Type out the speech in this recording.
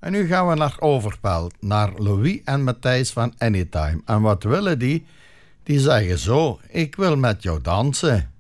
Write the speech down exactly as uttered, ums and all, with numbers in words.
En nu gaan we naar Overpelt, naar Louis en Matthijs van Anytime. En wat willen die? Die zeggen zo, ik wil met jou dansen.